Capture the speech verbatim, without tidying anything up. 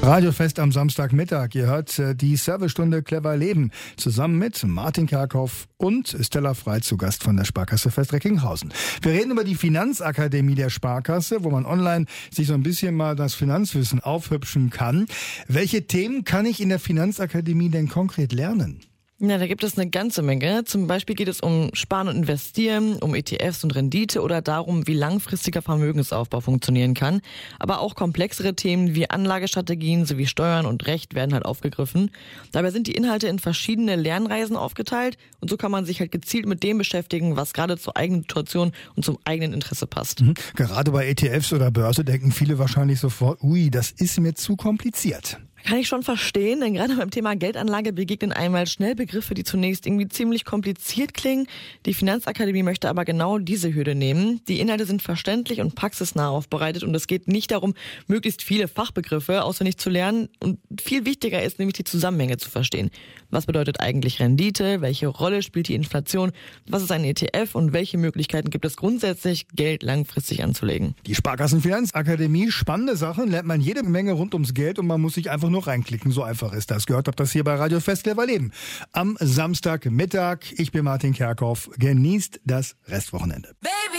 Radiofest am Samstagmittag. Ihr hört äh, die Servicestunde Clever Leben zusammen mit Martin Kerkhoff und Stella Frey zu Gast von der Sparkasse Fest Recklinghausen. Wir reden über die Finanzakademie der Sparkasse, wo man online sich so ein bisschen mal das Finanzwissen aufhübschen kann. Welche Themen kann ich in der Finanzakademie denn konkret lernen? Ja, da gibt es eine ganze Menge. Zum Beispiel geht es um Sparen und Investieren, um E T Fs und Rendite oder darum, wie langfristiger Vermögensaufbau funktionieren kann. Aber auch komplexere Themen wie Anlagestrategien sowie Steuern und Recht werden halt aufgegriffen. Dabei sind die Inhalte in verschiedene Lernreisen aufgeteilt und so kann man sich halt gezielt mit dem beschäftigen, was gerade zur eigenen Situation und zum eigenen Interesse passt. Mhm. Gerade bei E T Fs oder Börse denken viele wahrscheinlich sofort, ui, das ist mir zu kompliziert. Kann ich schon verstehen, denn gerade beim Thema Geldanlage begegnen einmal schnell Begriffe, die zunächst irgendwie ziemlich kompliziert klingen. Die Finanzakademie möchte aber genau diese Hürde nehmen. Die Inhalte sind verständlich und praxisnah aufbereitet und es geht nicht darum, möglichst viele Fachbegriffe auswendig zu lernen. Und viel wichtiger ist nämlich die Zusammenhänge zu verstehen. Was bedeutet eigentlich Rendite? Welche Rolle spielt die Inflation? Was ist ein E T F und welche Möglichkeiten gibt es grundsätzlich, Geld langfristig anzulegen? Die Sparkassenfinanzakademie, spannende Sachen, lernt man jede Menge rund ums Geld und man muss sich einfach nur nur reinklicken, so einfach ist das. Gehört habt das hier bei Radiofest Clever Leben. Am Samstagmittag. Ich bin Martin Kerkhoff. Genießt das Restwochenende. Baby.